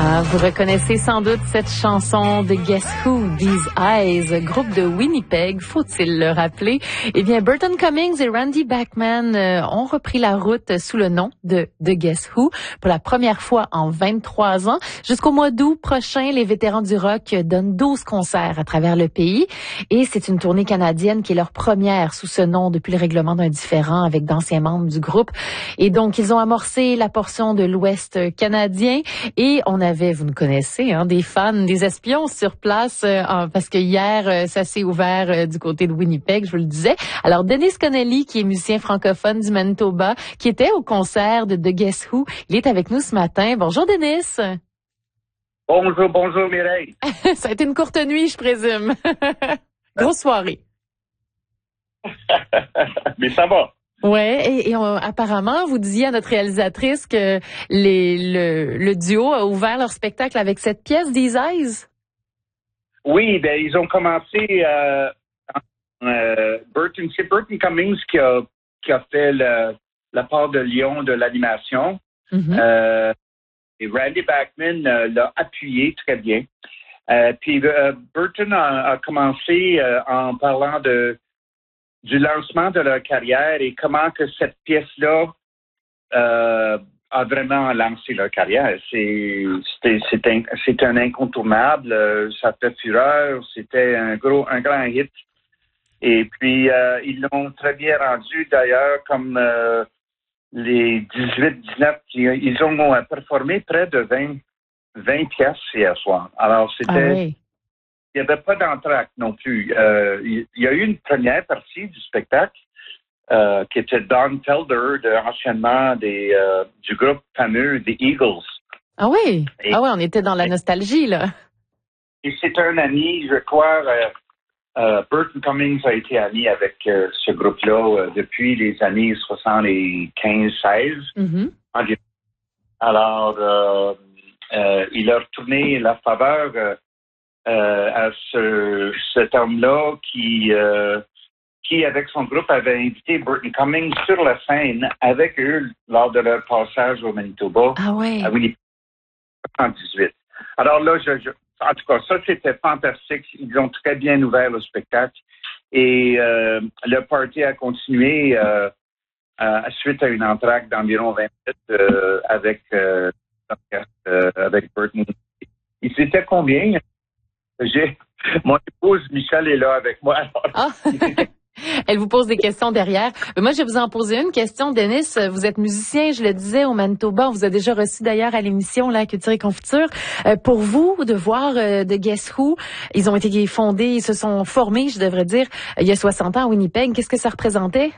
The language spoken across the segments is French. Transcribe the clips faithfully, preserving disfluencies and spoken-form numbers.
Ah, vous reconnaissez sans doute cette chanson de Guess Who, These Eyes, groupe de Winnipeg, faut-il le rappeler? Eh bien, Burton Cummings et Randy Bachman euh, ont repris la route sous le nom de The Guess Who pour la première fois en vingt-trois ans. Jusqu'au mois d'août prochain, les vétérans du rock donnent douze concerts à travers le pays et c'est une tournée canadienne qui est leur première sous ce nom depuis le règlement d'un différend avec d'anciens membres du groupe. Et donc, ils ont amorcé la portion de l'Ouest canadien et on avait, vous nous connaissez, hein, des fans, des espions sur place euh, parce que hier, euh, ça s'est ouvert euh, du côté de Winnipeg, je vous le disais. Alors, Dennis Connelly, qui est musicien francophone du Manitoba, qui était au concert de The Guess Who, il est avec nous ce matin. Bonjour, Dennis. Bonjour, bonjour, Mireille. Ça a été une courte nuit, je présume. Grosse soirée. Mais ça va. Ouais, et, et on, apparemment, vous disiez à notre réalisatrice que les, le, le duo a ouvert leur spectacle avec cette pièce, These Eyes. Oui, ben ils ont commencé. Euh, euh, Burton, c'est Burton Cummings qui a qui a fait le, la part de Lion de l'animation. Mm-hmm. Euh, et Randy Bachman euh, l'a appuyé très bien. Euh, puis euh, Burton a, a commencé euh, en parlant de du lancement de leur carrière et comment que cette pièce-là euh, a vraiment lancé leur carrière. C'est, c'était, c'est, un, c'est un incontournable, euh, ça fait fureur, c'était un gros, un grand hit. Et puis, euh, ils l'ont très bien rendu, d'ailleurs, comme euh, les dix-huit dix-neuf, ils ont euh, performé près de vingt, vingt pièces hier soir. Alors, c'était... Ah oui. Il n'y avait pas d'entracte non plus. Euh, il y a eu une première partie du spectacle euh, qui était Don Felder, de, anciennement des, euh, du groupe fameux The Eagles. Ah oui? Et, ah oui, on était dans la nostalgie, là. Et c'est un ami, je crois, euh, euh, Burton Cummings a été ami avec euh, ce groupe-là euh, depuis les années soixante-quinze seize. Mm-hmm. Alors, euh, euh, il a retourné la faveur... Euh, Euh, à ce, cet homme-là qui, euh, qui, avec son groupe, avait invité Burton Cummings sur la scène avec eux lors de leur passage au Manitoba. Ah ouais. À Winnipeg, en dix-huit. Alors là, je, je, en tout cas, ça, c'était fantastique. Ils ont très bien ouvert le spectacle. Et euh, le party a continué euh, à, suite à une entracte d'environ vingt minutes euh, avec, euh, euh, avec Burton. Ils étaient combien? J'ai, mon épouse Michel est là avec moi. Ah. Elle vous pose des questions derrière. Mais moi, je vais vous en poser une question, Dennis. Vous êtes musicien, je le disais, au Manitoba. On vous a déjà reçu d'ailleurs à l'émission là, Culture et Confiture. Euh, pour vous, de voir euh, de Guess Who, ils ont été fondés, ils se sont formés, je devrais dire, il y a soixante ans à Winnipeg. Qu'est-ce que ça représentait?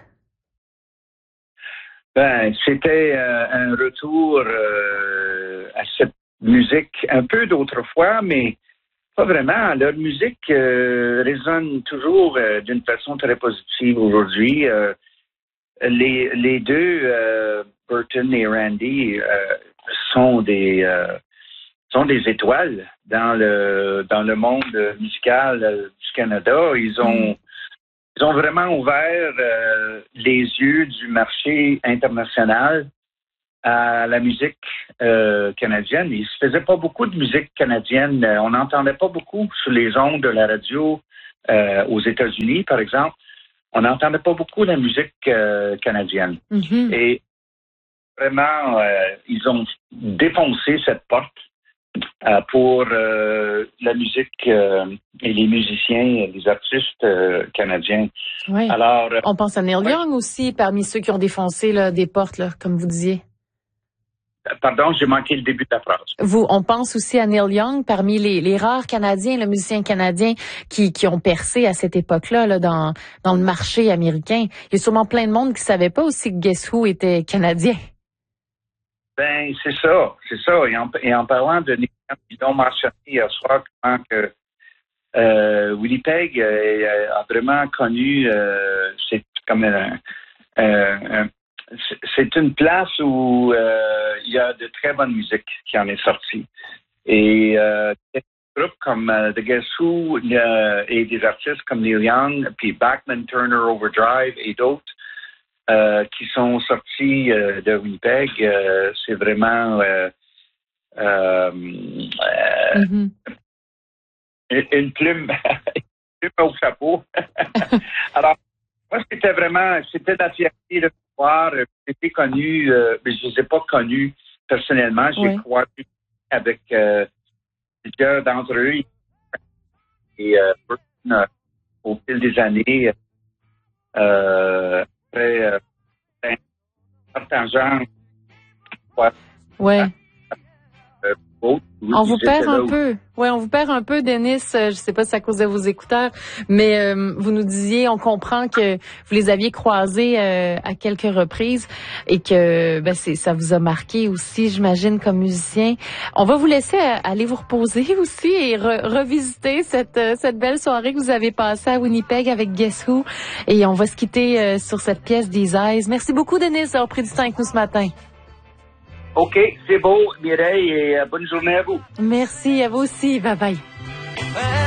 Ben, c'était euh, un retour euh, à cette musique un peu d'autrefois, mais pas vraiment. Leur musique euh, résonne toujours euh, d'une façon très positive aujourd'hui. Euh, les, les deux, euh, Burton et Randy, euh, sont des euh, sont des étoiles dans le dans le monde musical euh, du Canada. Ils ont ils ont vraiment ouvert euh, les yeux du marché international à la musique euh, canadienne. Il se faisait pas beaucoup de musique canadienne. On n'entendait pas beaucoup sur les ondes de la radio euh, aux États-Unis, par exemple. On n'entendait pas beaucoup la musique euh, canadienne. Mm-hmm. Et vraiment, euh, ils ont défoncé cette porte euh, pour euh, la musique euh, et les musiciens, les artistes euh, canadiens. Oui. Alors, euh, on pense à Neil ouais. Young aussi, parmi ceux qui ont défoncé là, des portes, là, comme vous disiez. Pardon, j'ai manqué le début de la phrase. Vous, on pense aussi à Neil Young, parmi les, les rares Canadiens, le musicien canadien qui, qui ont percé à cette époque-là là, dans, dans le marché américain. Il y a sûrement plein de monde qui ne savait pas aussi que Guess Who était canadien. Ben, c'est ça, c'est ça. Et en, et en parlant de Neil Young, ils ont mentionné hier soir comment que euh, Winnipeg euh, a vraiment connu, euh, c'est comme un, un, un c'est une place où euh, il y a de très bonne musique qui en est sortie. Et euh, des groupes comme uh, The Guess Who euh, et des artistes comme Neil Young, puis Bachman Turner Overdrive et d'autres euh, qui sont sortis euh, de Winnipeg, euh, c'est vraiment euh, euh, euh, Mm-hmm. une, une plume, une plume au chapeau. Alors, moi, c'était vraiment, c'était la fierté de voir. J'ai été connu, euh, mais je ne les ai pas connus personnellement. J'ai Oui. croisé avec euh, plusieurs d'entre eux. Et euh, euh, au fil des années, euh, après euh, un certain genre, ouais, Ouais. euh, autres, oui, On vous ils perd étaient un là peu. Ouais, on vous perd un peu, Denis. Euh, Je sais pas si c'est à cause de vos écouteurs, mais euh, vous nous disiez, on comprend que vous les aviez croisés euh, à quelques reprises et que ben, c'est, ça vous a marqué aussi, j'imagine, comme musicien. On va vous laisser euh, aller vous reposer aussi et re- revisiter cette euh, cette belle soirée que vous avez passée à Winnipeg avec Guess Who. Et on va se quitter euh, sur cette pièce des Eyes. Merci beaucoup, Denis, d'avoir pris du temps avec nous ce matin. OK, c'est beau, Mireille, et euh, bonne journée à vous. Merci à vous aussi. Bye bye.